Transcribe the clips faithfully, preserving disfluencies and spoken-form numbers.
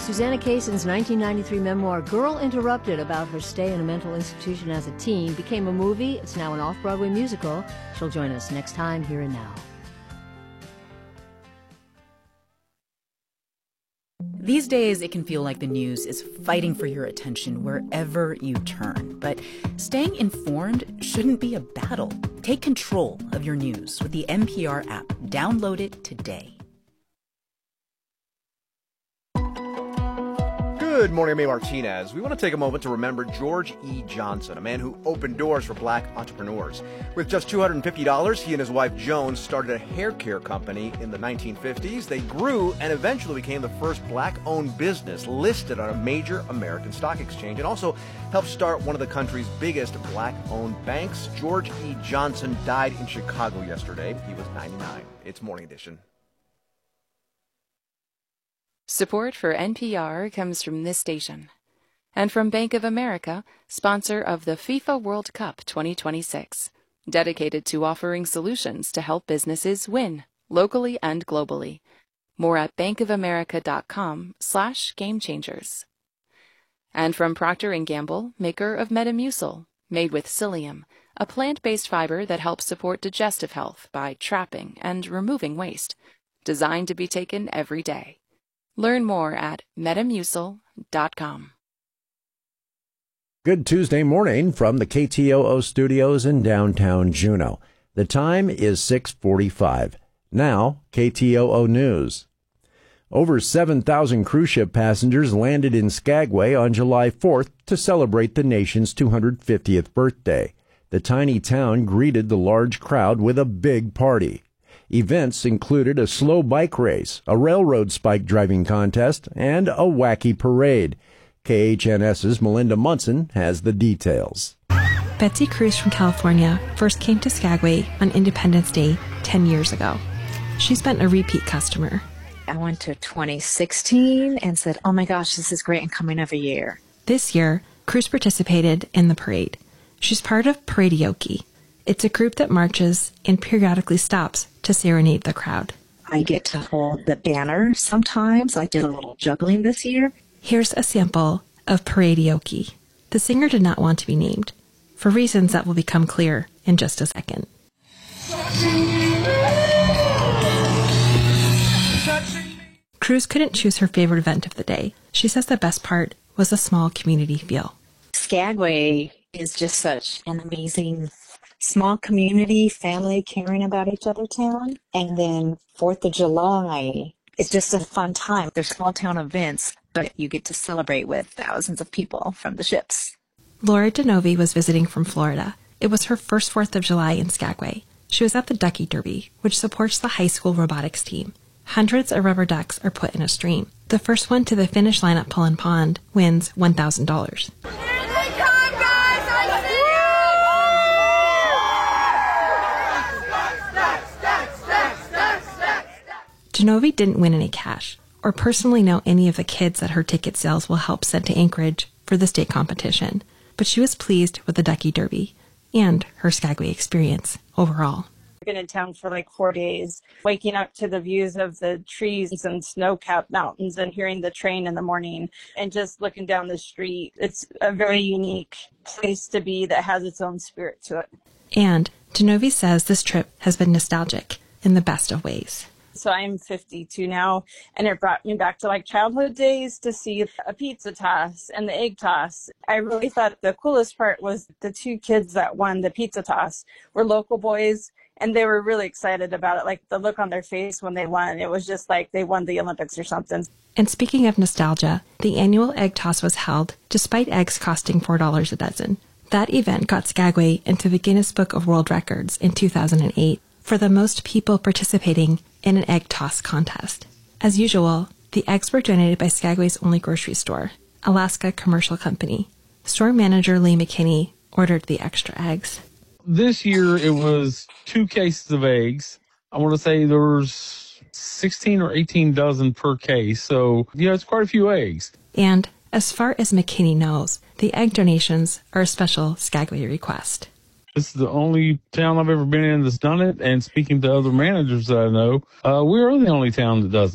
Susanna Kaysen's nineteen ninety-three memoir, Girl Interrupted, about her stay in a mental institution as a teen, became a movie. It's now an off-Broadway musical. She'll join us next time, Here and Now. These days, it can feel like the news is fighting for your attention wherever you turn. But staying informed shouldn't be a battle. Take control of your news with the N P R app. Download it today. Good morning, I'm A. Martinez. We want to take a moment to remember George E. Johnson, a man who opened doors for black entrepreneurs. With just two hundred fifty dollars, he and his wife Joan started a hair care company in the nineteen fifties. They grew and eventually became the first black-owned business listed on a major American stock exchange, and also helped start one of the country's biggest black-owned banks. George E. Johnson died in Chicago yesterday. He was ninety-nine. It's Morning Edition. Support for N P R comes from this station and from Bank of America, sponsor of the FIFA World Cup twenty twenty-six, dedicated to offering solutions to help businesses win locally and globally. More at bankofamerica.com slash game changers. And from Procter and Gamble, maker of Metamucil, made with psyllium, a plant-based fiber that helps support digestive health by trapping and removing waste, designed to be taken every day. Learn more at metamucil dot com. Good Tuesday morning from the K T O O studios in downtown Juneau. The time is six forty-five. Now, K T O O News. Over seven thousand cruise ship passengers landed in Skagway on July fourth to celebrate the nation's two hundred fiftieth birthday. The tiny town greeted the large crowd with a big party. Events included a slow bike race, a railroad spike driving contest, and a wacky parade. K H N S's Melinda Munson has the details. Betsy Cruz from California first came to Skagway on Independence Day ten years ago. She's been a repeat customer. I went to twenty sixteen and said, oh my gosh, this is great, and coming every year. This year, Cruz participated in the parade. She's part of Paradeoke. It's a group that marches and periodically stops to serenade the crowd. I get to hold the banner sometimes. I did a little juggling this year. Here's a sample of Paradeoke. The singer did not want to be named, for reasons that will become clear in just a second. Cruz couldn't choose her favorite event of the day. She says the best part was the small community feel. Skagway is just such an amazing small community, family caring about each other town. And then fourth of July, it's just a fun time. There's small town events, but you get to celebrate with thousands of people from the ships. Laura Denovi was visiting from Florida. It was her first fourth of July in Skagway. She was at the Ducky Derby, which supports the high school robotics team. Hundreds of rubber ducks are put in a stream. The first one to the finish line at Pullen Pond wins one thousand dollars. Denovi didn't win any cash or personally know any of the kids that her ticket sales will help send to Anchorage for the state competition, but she was pleased with the Ducky Derby and her Skagway experience overall. I've been in town for like four days, waking up to the views of the trees and snow-capped mountains and hearing the train in the morning and just looking down the street. It's a very unique place to be that has its own spirit to it. And Denovi says this trip has been nostalgic in the best of ways. So I'm fifty-two now, and it brought me back to like childhood days to see a pizza toss and the egg toss. I really thought the coolest part was the two kids that won the pizza toss were local boys, and they were really excited about it. Like the look on their face when they won, it was just like they won the Olympics or something. And speaking of nostalgia, the annual egg toss was held despite eggs costing four dollars a dozen. That event got Skagway into the Guinness Book of World Records in two thousand eight. For the most people participating in an egg toss contest. As usual, the eggs were donated by Skagway's only grocery store, Alaska Commercial Company. Store manager Lee McKinney ordered the extra eggs. This year it was two cases of eggs. I want to say there was sixteen or eighteen dozen per case, so yeah, it's quite a few eggs. And as far as McKinney knows, the egg donations are a special Skagway request. This is the only town I've ever been in that's done it, and speaking to other managers that I know, uh, we're the only town that does it.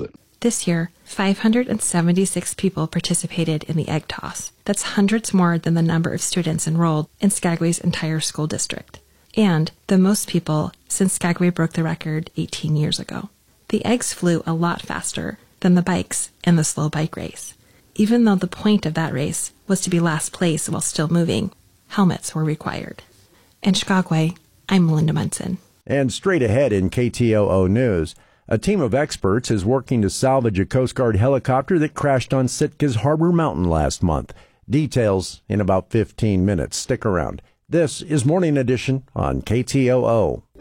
This year, five hundred seventy-six people participated in the egg toss. That's hundreds more than the number of students enrolled in Skagway's entire school district, and the most people since Skagway broke the record eighteen years ago. The eggs flew a lot faster than the bikes in the slow bike race. Even though the point of that race was to be last place while still moving, helmets were required. In Skagway, I'm Melinda Munson. And straight ahead in K T O O News, a team of experts is working to salvage a Coast Guard helicopter that crashed on Sitka's Harbor Mountain last month. Details in about fifteen minutes. Stick around. This is Morning Edition on K T O O.